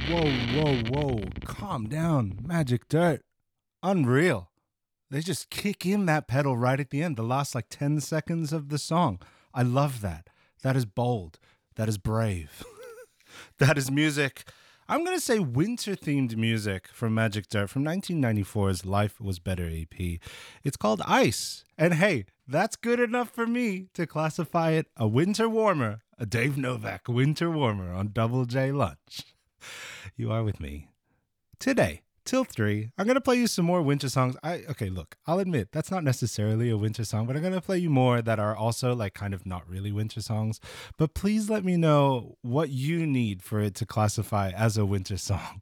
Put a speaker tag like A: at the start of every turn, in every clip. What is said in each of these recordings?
A: Whoa. Calm down. Magic Dirt. Unreal. They just kick in that pedal right at the end, the last like 10 seconds of the song. I love that. That is bold. That is brave. That is music. I'm going to say winter themed music from Magic Dirt from 1994's Life Was Better EP. It's called Ice. And hey, that's good enough for me to classify it a winter warmer, a Dave Novak winter warmer on Double J Lunch. You are with me today till 3. I'm going to play you some more winter songs. Okay, look, I'll admit that's not necessarily a winter song, but I'm going to play you more that are also like kind of not really winter songs. But please let me know what you need for it to classify as a winter song.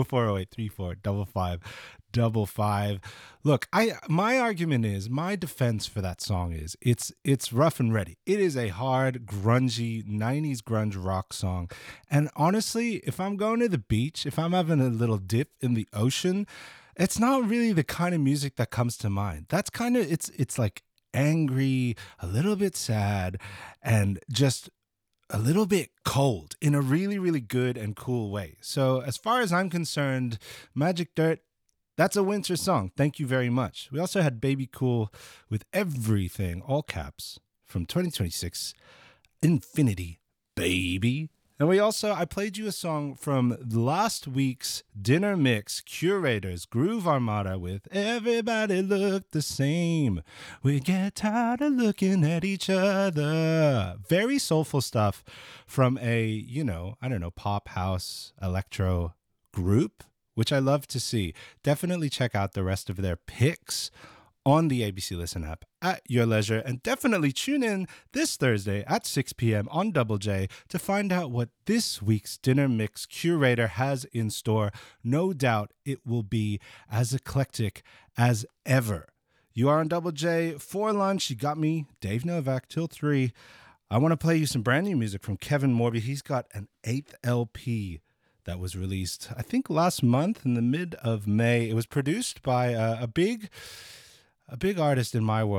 A: 04083455555. Look, my argument is, my defense for that song is it's rough and ready. It is a hard, grungy 90s grunge rock song. And honestly, if I'm going to the beach, if I'm having a little dip in the ocean, it's not really the kind of music that comes to mind. That's kind of it's like angry, a little bit sad, and just a little bit cold in a really, really good and cool way. So as far as I'm concerned, Magic Dirt, that's a winter song. Thank you very much. We also had Baby Cool with Everything, all caps, from 2026, Infinity, baby. And I played you a song from last week's Dinner Mix Curators Groove Armada with Everybody Look the Same. We get tired of looking at each other. Very soulful stuff from a, pop, house, electro group, which I love to see. Definitely check out the rest of their picks on the ABC Listen app at your leisure, and definitely tune in this Thursday at 6 p.m. on Double J to find out what this week's Dinner Mix Curator has in store. No doubt it will be as eclectic as ever. You are on Double J for lunch. You got me, Dave Novak, till 3. I want to play you some brand new music from Kevin Morby. He's got an 8th LP that was released, I think, last month in the mid of May. It was produced by a big artist in my world.